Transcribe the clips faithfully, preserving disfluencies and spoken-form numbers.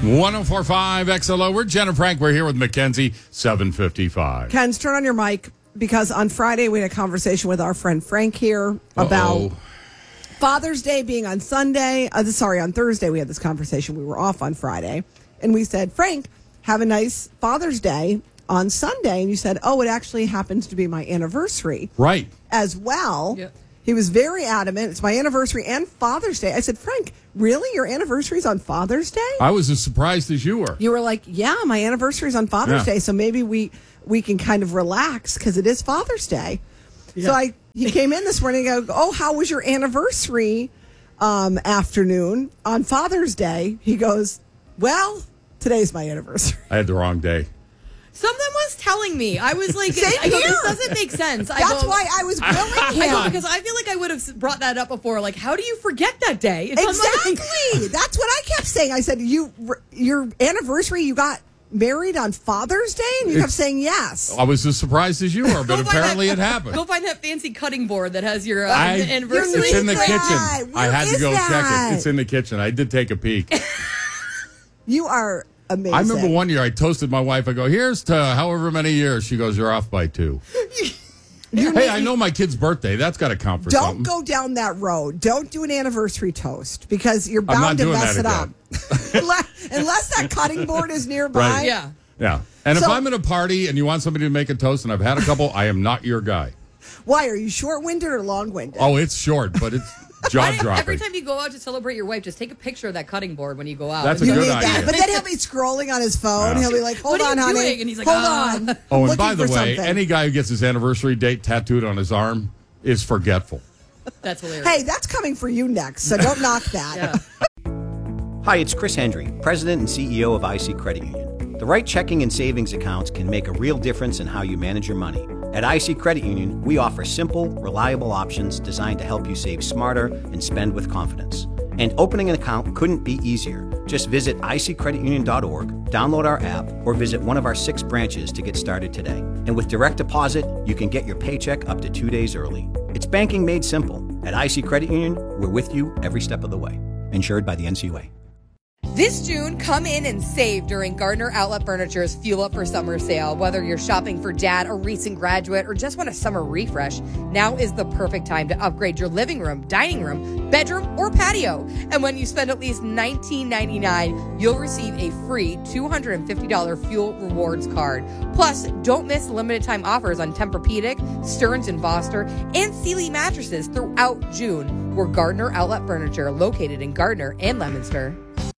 one oh four point five X L O. We're Jen and Frank. We're here with Mackenzie, seven fifty-five. Ken's, turn on your mic, because on Friday we had a conversation with our friend Frank here about Uh-oh. Father's Day being on Sunday. Uh, sorry, on Thursday we had this conversation. We were off on Friday. And we said, Frank, have a nice Father's Day on Sunday. And you said, oh, it actually happens to be my anniversary. Right. As well. Yep. He was very adamant. It's my anniversary and Father's Day. I said, Frank, really? Your anniversary's on Father's Day? I was as surprised as you were. You were like, yeah, my anniversary's on Father's Yeah. Day, so maybe we we can kind of relax because it is Father's Day. Yeah. So I he came in this morning and go, oh, how was your anniversary um, afternoon on Father's Day? He goes, well, today's my anniversary. I had the wrong day. Someone was telling me. I was like, Same I go, here. this doesn't make sense. I That's go, why I was grilling I him. go, because I feel like I would have brought that up before. Like, how do you forget that day? It's on my- Exactly. That's what I kept saying. I said, you your anniversary, you got married on Father's Day? And you kept It's- saying yes. I was as surprised as you were, but Go find apparently that- it happened. Go find that fancy cutting board that has your uh, I, anniversary. it's in the Where is kitchen. that? I Where had to is go check that? it. It's in the kitchen. I did take a peek. You are amazing. I remember one year I toasted my wife. I go, here's to however many years. She goes, you're off by two. Hey, I know my kid's birthday. That's got to count for Don't something. go down that road. Don't do an anniversary toast because you're I'm not bound to doing mess that it up. unless, unless that cutting board is nearby. Right. Yeah. Yeah. And if So- I'm at a party and you want somebody to make a toast and I've had a couple, I am not your guy. Why? Are you short-winded or long-winded? Oh, it's short, but it's jaw Every dropping. time you go out to celebrate your wife, just take a picture of that cutting board when you go out. That's a You good need idea. that. But then he'll be scrolling on his phone. Yeah. He'll be like, hold What are on, you honey. doing? And he's like, hold ah. on. Oh, and Looking by the for way, something. any guy who gets his anniversary date tattooed on his arm is forgetful. That's hilarious. Hey, that's coming for you next, so don't knock that. Yeah. Hi, it's Chris Hendry, President and C E O of I C Credit Union. The right checking and savings accounts can make a real difference in how you manage your money. At I C Credit Union, we offer simple, reliable options designed to help you save smarter and spend with confidence. And opening an account couldn't be easier. Just visit I C credit union dot org, download our app, or visit one of our six branches to get started today. And with direct deposit, you can get your paycheck up to two days early. It's banking made simple. At I C Credit Union, we're with you every step of the way. Insured by the N C U A. This June, come in and save during Gardner Outlet Furniture's Fuel Up for Summer sale. Whether you're shopping for dad, a recent graduate, or just want a summer refresh, now is the perfect time to upgrade your living room, dining room, bedroom, or patio. And when you spend at least nineteen ninety-nine dollars, you'll receive a free two hundred fifty dollars Fuel Rewards card. Plus, don't miss limited time offers on Tempur-Pedic, Stearns and Foster, and Sealy mattresses throughout June. We're Gardner Outlet Furniture, located in Gardner and Leominster.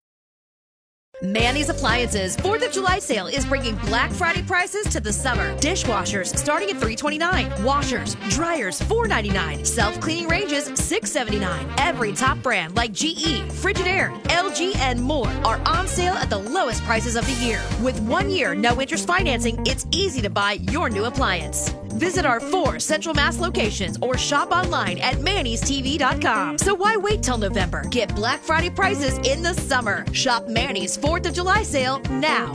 Manny's Appliances fourth of July sale is bringing Black Friday prices to the summer. Dishwashers starting at three twenty-nine. Washers, dryers four ninety-nine. Self-cleaning ranges six seventy-nine. Every top brand like G E, Frigidaire, L G, and more are on sale at the lowest prices of the year. With one year no interest financing, it's easy to buy your new appliance. Visit our four Central Mass locations or shop online at mannys t v dot com. So why wait till November? Get Black Friday prices in the summer. Shop Manny's fourth of July sale now.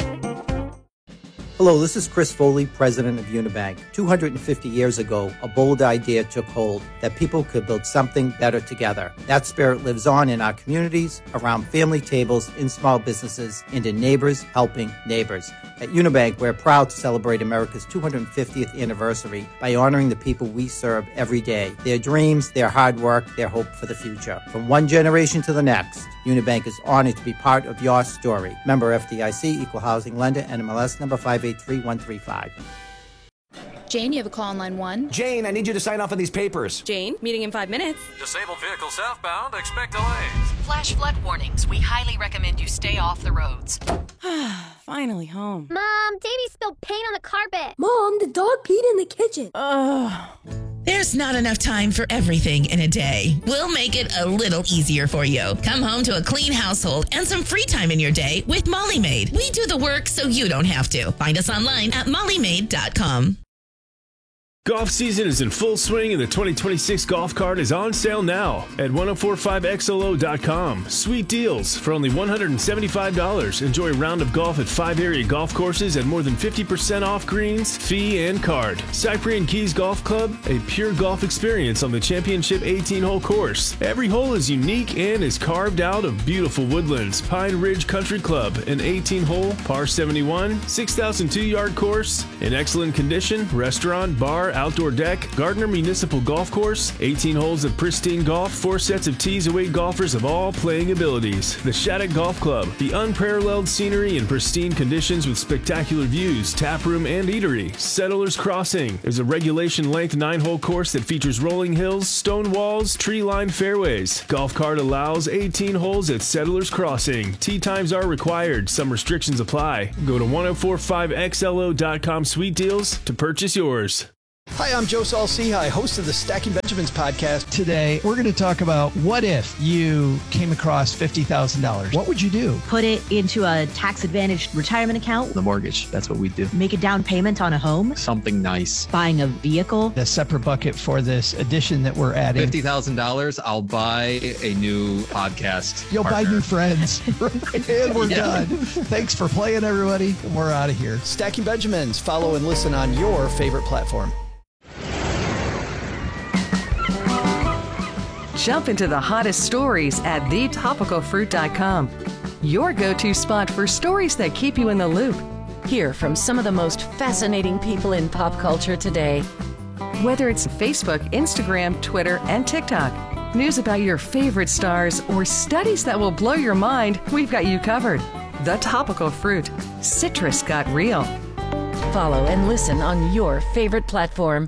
Hello, this is Chris Foley, president of Unibank. two hundred fifty years ago, a bold idea took hold that people could build something better together. That spirit lives on in our communities, around family tables, in small businesses, and in neighbors helping neighbors. At Unibank, we're proud to celebrate America's two hundred fiftieth anniversary by honoring the people we serve every day, their dreams, their hard work, their hope for the future. From one generation to the next, Unibank is honored to be part of your story. Member F D I C, Equal Housing Lender, N M L S number five eight three one three five. Jane, you have a call on line one. Jane, I need you to sign off on these papers. Jane, meeting in five minutes. Disabled vehicle southbound, expect delays. Flash flood warnings. We highly recommend you stay off the roads. Finally home. Mom, Davy spilled paint on the carpet. Mom, the dog peed in the kitchen. Ugh. There's not enough time for everything in a day. We'll make it a little easier for you. Come home to a clean household and some free time in your day with Molly Maid. We do the work so you don't have to. Find us online at molly maid dot com. Golf season is in full swing and the twenty twenty-six golf cart is on sale now at ten forty-five X L O dot com. Sweet deals. For only one hundred seventy-five dollars, enjoy a round of golf at five area golf courses at more than fifty percent off greens, fee, and card. Cyprian Keys Golf Club, a pure golf experience on the championship eighteen-hole course. Every hole is unique and is carved out of beautiful woodlands. Pine Ridge Country Club, an eighteen-hole, par seventy-one, six thousand two yard course, in excellent condition, restaurant, bar, outdoor deck. Gardner Municipal Golf Course, eighteen holes of pristine golf, four sets of tees await golfers of all playing abilities. The Shattuck Golf Club, the unparalleled scenery and pristine conditions with spectacular views, tap room, and eatery. Settlers Crossing is a regulation-length nine-hole course that features rolling hills, stone walls, tree-lined fairways. Golf cart allows eighteen holes at Settlers Crossing. Tee times are required. Some restrictions apply. Go to ten forty-five X L O dot com Sweet Deals to purchase yours. Hi, I'm Joe Saul-Sehy, host of the Stacking Benjamins podcast. Today, we're going to talk about what if you came across fifty thousand dollars? What would you do? Put it into a tax-advantaged retirement account. The mortgage, that's what we do. Make a down payment on a home. Something nice. Buying a vehicle. A separate bucket for this addition that we're adding. fifty thousand dollars, I'll buy a new podcast You'll partner. buy new friends. And we're yeah. done. Thanks for playing, everybody. We're out of here. Stacking Benjamins. Follow and listen on your favorite platform. Jump into the hottest stories at the topical fruit dot com. Your go-to spot for stories that keep you in the loop. Hear from some of the most fascinating people in pop culture today. Whether it's Facebook, Instagram, Twitter, and TikTok, news about your favorite stars, or studies that will blow your mind, we've got you covered. The Topical Fruit. Citrus got real. Follow and listen on your favorite platform.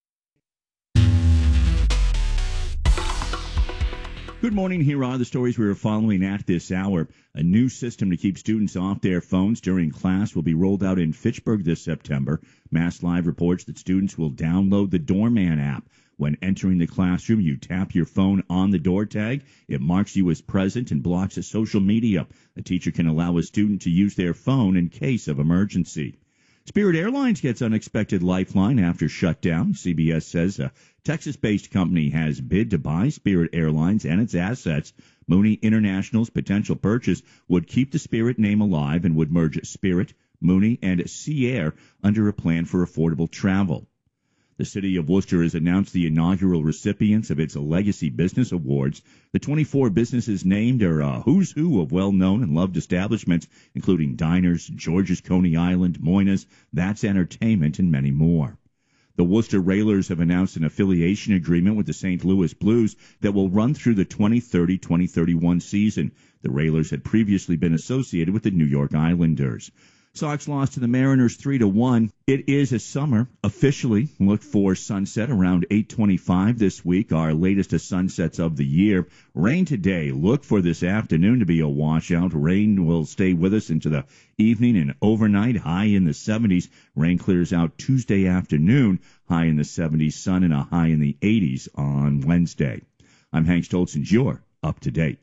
Good morning. Here are the stories we are following at this hour. A new system to keep students off their phones during class will be rolled out in Fitchburg this September. Mass Live reports that students will download the Doorman app. When entering the classroom, you tap your phone on the door tag. It marks you as present and blocks social media. A teacher can allow a student to use their phone in case of emergency. Spirit Airlines gets unexpected lifeline after shutdown. C B S says a Texas-based company has bid to buy Spirit Airlines and its assets. Mooney International's potential purchase would keep the Spirit name alive and would merge Spirit, Mooney, and Sea Air under a plan for affordable travel. The city of Worcester has announced the inaugural recipients of its Legacy Business Awards. The twenty-four businesses named are a who's who of well-known and loved establishments, including Diners, George's Coney Island, Moyna's, That's Entertainment, and many more. The Worcester Railers have announced an affiliation agreement with the Saint Louis Blues that will run through the twenty thirty twenty thirty-one season. The Railers had previously been associated with the New York Islanders. Sox lost to the Mariners three to one. It is a summer. Officially, look for sunset around eight twenty-five this week, our latest of sunsets of the year. Rain today. Look for this afternoon to be a washout. Rain will stay with us into the evening and overnight, high in the seventies. Rain clears out Tuesday afternoon, high in the seventies. Sun and a high in the eighties on Wednesday. I'm Hank Stoltz, and you're up to date.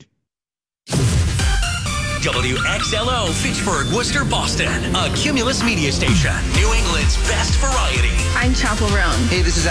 W X L O, Fitchburg, Worcester, Boston. A Cumulus media station. New England's best variety. I'm Chapel Roan. Hey, this is